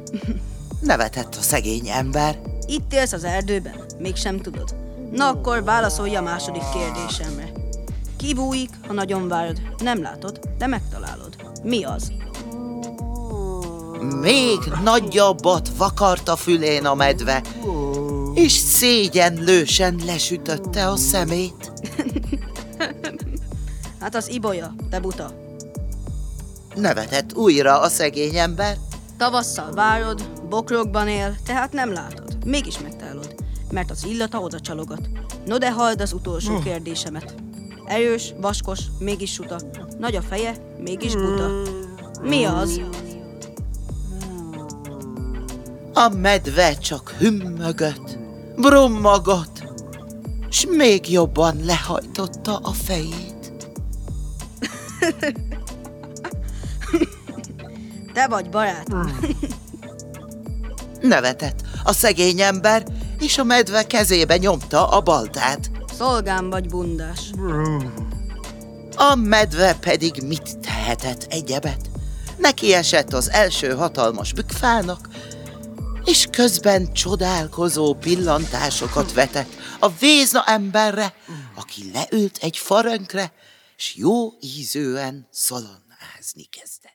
Nevetett a szegény ember. Itt élsz az erdőben? Mégsem tudod? Na akkor válaszolj a második kérdésemre. Kibújik, ha nagyon várod. Nem látod, de megtalálod. Mi az? Még nagyobbat vakart a fülén a medve, és szégyenlősen lesütötte a szemét. Hát az ibolya, te buta. Nevetett újra a szegény ember. Tavasszal várod, bokrokban él, tehát nem látod. Mégis megtalálod, mert az illata oda csalogat. No de halld az utolsó kérdésemet. Erős, vaskos, mégis suta. Nagy a feje, mégis buta. Mi az? A medve csak hümmögött, brummogott, s még jobban lehajtotta a fejét. Te vagy, barátom. Nevetett a szegény ember, és a medve kezébe nyomta a baltát. Szolgám vagy, bundás. A medve pedig mit tehetett egyebet? Neki esett az első hatalmas bükfának, és közben csodálkozó pillantásokat vetett a vézna emberre, aki leült egy farönkre, s jó ízűen szalonázni kezdett.